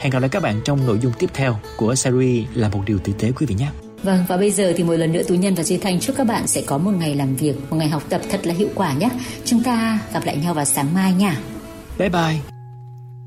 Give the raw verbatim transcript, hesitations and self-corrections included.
Hẹn gặp lại các bạn trong nội dung tiếp theo của series Là Một Điều Tử Tế quý vị nhé. Vâng, và bây giờ thì một lần nữa Tú Nhân và Duy Thanh chúc các bạn sẽ có một ngày làm việc, một ngày học tập thật là hiệu quả nhé. Chúng ta gặp lại nhau vào sáng mai nha. Bye bye.